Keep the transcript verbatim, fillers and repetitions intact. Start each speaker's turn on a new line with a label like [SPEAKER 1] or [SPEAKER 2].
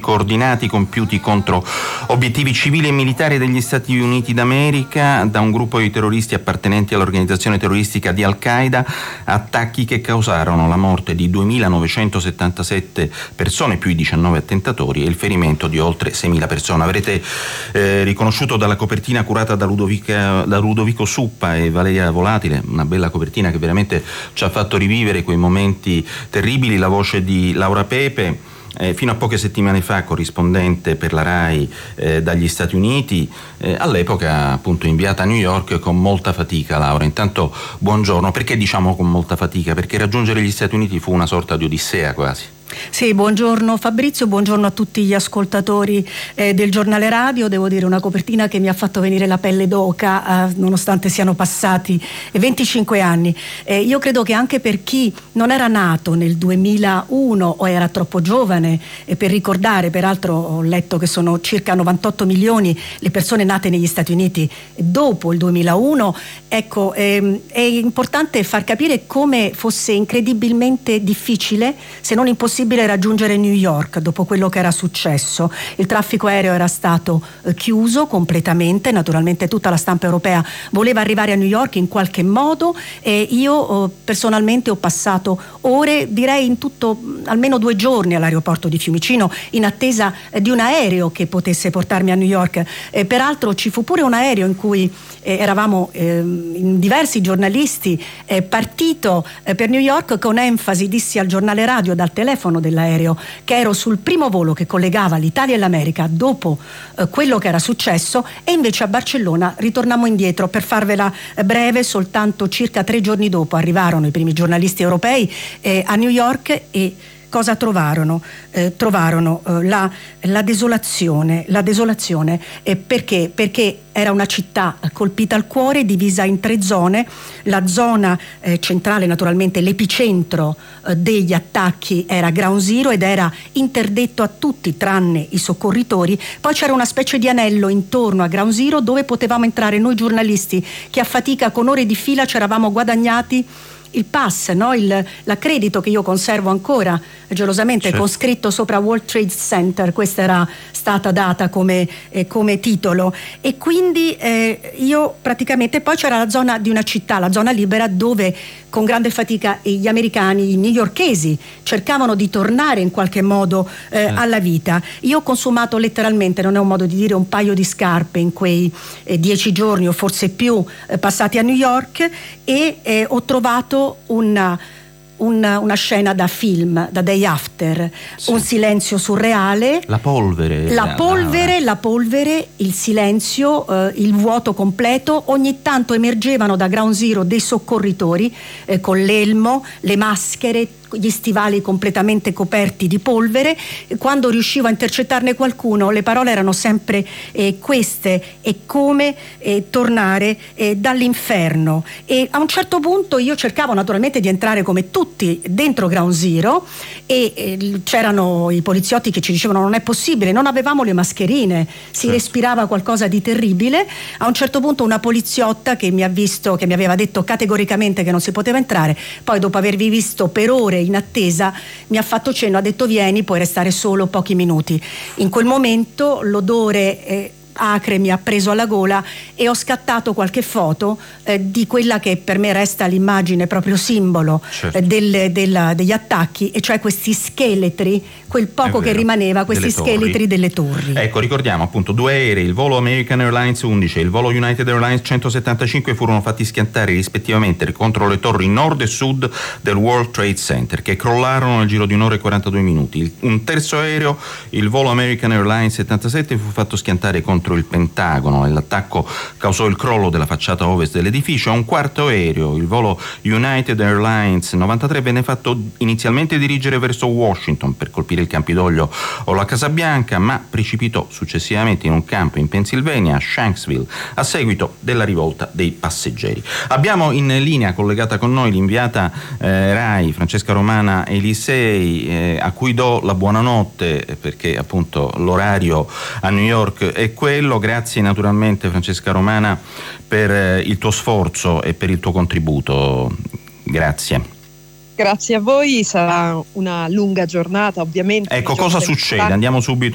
[SPEAKER 1] coordinati compiuti contro obiettivi civili e militari degli Stati Uniti d'America da un gruppo di terroristi appartenenti all'organizzazione terroristica di Al-Qaeda, attacchi che causarono la morte di duemilanovecentosettantasette persone più i diciannove attentatori e il ferimento di oltre seimila persone. Avrete eh, riconosciuto dalla copertina curata da, Ludovica, da Ludovico Suppa e Valeria Volatile, una bella copertina che veramente ci ha fatto rivivere quei momenti terribili, la voce di Laura Pepe, Eh, fino a poche settimane fa corrispondente per la RAI eh, dagli Stati Uniti, eh, all'epoca appunto inviata a New York con molta fatica. Laura, intanto buongiorno. Perché diciamo con molta fatica? Perché raggiungere gli Stati Uniti fu una sorta di odissea quasi.
[SPEAKER 2] Sì, buongiorno Fabrizio, buongiorno a tutti gli ascoltatori eh, del giornale radio. Devo dire, una copertina che mi ha fatto venire la pelle d'oca, eh, nonostante siano passati venticinque anni. Eh, io credo che anche per chi non era nato nel duemilauno o era troppo giovane eh, per ricordare, peraltro ho letto che sono circa novantotto milioni le persone nate negli Stati Uniti dopo il duemilauno, ecco, ehm, è importante far capire come fosse incredibilmente difficile, se non impossibile, raggiungere New York dopo quello che era successo. Il traffico aereo era stato eh, chiuso completamente, naturalmente tutta la stampa europea voleva arrivare a New York in qualche modo e io eh, personalmente ho passato ore, direi in tutto almeno due giorni all'aeroporto di Fiumicino in attesa eh, di un aereo che potesse portarmi a New York. Eh, peraltro ci fu pure un aereo in cui eh, eravamo eh, in diversi giornalisti eh, partito eh, per New York. Con enfasi dissi al giornale radio dal telefono dell'aereo che ero sul primo volo che collegava l'Italia e l'America dopo eh, quello che era successo, e invece a Barcellona ritornammo indietro. Per farvela eh, breve, soltanto circa tre giorni dopo arrivarono i primi giornalisti europei eh, a New York e cosa trovarono? Eh, trovarono eh, la, la desolazione, la desolazione eh, perché? Perché era una città colpita al cuore, divisa in tre zone. La zona eh, centrale, naturalmente l'epicentro eh, degli attacchi, era Ground Zero ed era interdetto a tutti tranne i soccorritori. Poi c'era una specie di anello intorno a Ground Zero dove potevamo entrare noi giornalisti che a fatica con ore di fila ci eravamo guadagnati il pass, no? il l'accredito che io conservo ancora gelosamente, certo, con scritto sopra World Trade Center. Questa era stata data come, eh, come titolo, e quindi eh, io praticamente, poi c'era la zona di una città, la zona libera, dove con grande fatica gli americani, i newyorkesi, cercavano di tornare in qualche modo eh, eh. alla vita. Io ho consumato letteralmente, non è un modo di dire, un paio di scarpe in quei eh, dieci giorni o forse più eh, passati a New York, e eh, ho trovato una Una, una scena da film, da Day After, sì, un silenzio surreale,
[SPEAKER 1] la polvere,
[SPEAKER 2] la polvere, la polvere, il silenzio, eh, il vuoto completo. Ogni tanto emergevano da Ground Zero dei soccorritori eh, con l'elmo, le maschere, gli stivali completamente coperti di polvere. Quando riuscivo a intercettarne qualcuno, le parole erano sempre eh, queste: è come eh, tornare eh, dall'inferno. E a un certo punto io cercavo naturalmente di entrare come tutti dentro Ground Zero, e eh, c'erano i poliziotti che ci dicevano non è possibile, non avevamo le mascherine, si certo. respirava qualcosa di terribile. A un certo punto una poliziotta che mi ha visto, che mi aveva detto categoricamente che non si poteva entrare, poi dopo avervi visto per ore in attesa mi ha fatto cenno, ha detto vieni, puoi restare solo pochi minuti. In quel momento l'odore eh, acre mi ha preso alla gola e ho scattato qualche foto eh, di quella che per me resta l'immagine proprio simbolo, certo. eh, del, della, degli attacchi, e cioè questi scheletri, quel poco che rimaneva, questi delle scheletri torri. delle torri.
[SPEAKER 1] Ecco, ricordiamo appunto due aerei, il volo American Airlines undici e il volo United Airlines centosettantacinque furono fatti schiantare rispettivamente contro le torri nord e sud del World Trade Center, che crollarono nel giro di un'ora e quarantadue minuti. Un terzo aereo, il volo American Airlines settantasette, fu fatto schiantare contro il Pentagono e l'attacco causò il crollo della facciata ovest dell'edificio. Un quarto aereo, il volo United Airlines novantatré, venne fatto inizialmente dirigere verso Washington per colpire il Campidoglio o la Casa Bianca, ma precipitò successivamente in un campo in Pennsylvania, a Shanksville, a seguito della rivolta dei passeggeri. Abbiamo in linea collegata con noi l'inviata eh, RAI Francesca Romana Elisei, eh, a cui do la buonanotte perché appunto l'orario a New York è quello. Grazie naturalmente Francesca Romana per eh, il tuo sforzo e per il tuo contributo. Grazie.
[SPEAKER 3] Grazie a voi, sarà una lunga giornata ovviamente.
[SPEAKER 1] Ecco, cosa succede? Andiamo subito